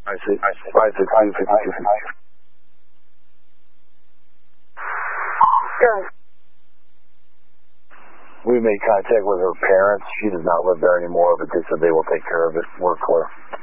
I see. 562. Good. We made contact with her parents. She does not live there anymore, but they said they will take care of it. We're clear.